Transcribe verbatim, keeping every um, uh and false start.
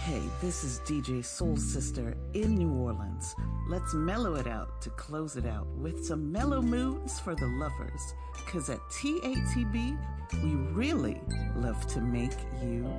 Hey, this is D J Soul Sister in New Orleans. Let's mellow it out to close it out with some mellow moods for the lovers. Cause at T A T B, we really love to make you